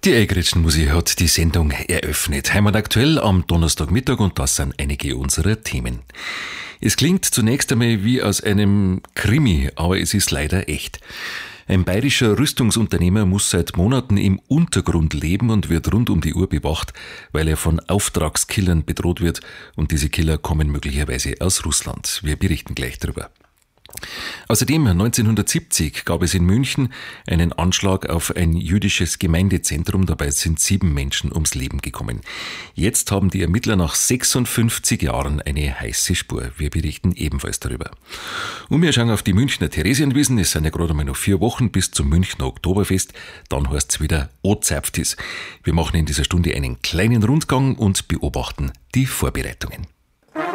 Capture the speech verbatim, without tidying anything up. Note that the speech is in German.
Die Eigretschenmusik hat die Sendung eröffnet. Heimat aktuell am Donnerstagmittag und das sind einige unserer Themen. Es klingt zunächst einmal wie aus einem Krimi, aber es ist leider echt. Ein bayerischer Rüstungsunternehmer muss seit Monaten im Untergrund leben und wird rund um die Uhr bewacht, weil er von Auftragskillern bedroht wird und diese Killer kommen möglicherweise aus Russland. Wir berichten gleich darüber. Außerdem neunzehnhundertsiebzig gab es in München einen Anschlag auf ein jüdisches Gemeindezentrum. Dabei sind sieben Menschen ums Leben gekommen. Jetzt haben die Ermittler nach sechsundfünfzig Jahren eine heiße Spur. Wir berichten ebenfalls darüber. Und wir schauen auf die Münchner Theresienwiesen. Es sind ja gerade mal noch vier Wochen bis zum Münchner Oktoberfest. Dann heißt es wieder Ozapftis. Wir machen in dieser Stunde einen kleinen Rundgang und beobachten die Vorbereitungen.